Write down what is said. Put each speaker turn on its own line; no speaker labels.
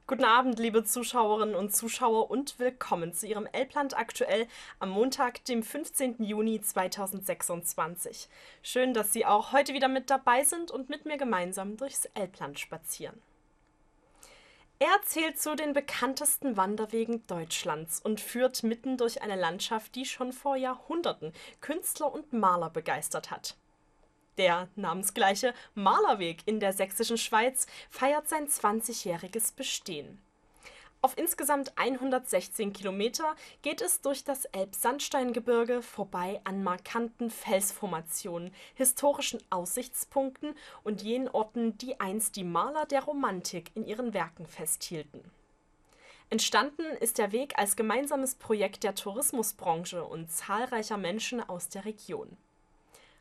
Guten Abend, liebe Zuschauerinnen und Zuschauer und willkommen zu Ihrem Elbland aktuell am Montag, dem 15. Juni 2026. Schön, dass Sie auch heute wieder mit dabei sind und mit mir gemeinsam durchs Elbland spazieren. Er zählt zu den bekanntesten Wanderwegen Deutschlands und führt mitten durch eine Landschaft, die schon vor Jahrhunderten Künstler und Maler begeistert hat. Der namensgleiche Malerweg in der sächsischen Schweiz feiert sein 20-jähriges Bestehen. Auf insgesamt 116 Kilometer geht es durch das Elbsandsteingebirge vorbei an markanten Felsformationen, historischen Aussichtspunkten und jenen Orten, die einst die Maler der Romantik in ihren Werken festhielten. Entstanden ist der Weg als gemeinsames Projekt der Tourismusbranche und zahlreicher Menschen aus der Region.